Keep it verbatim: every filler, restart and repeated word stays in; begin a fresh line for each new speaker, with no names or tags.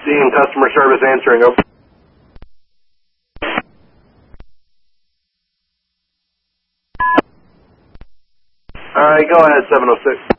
Seeing customer service answering. Over. All right, go ahead, seven oh six.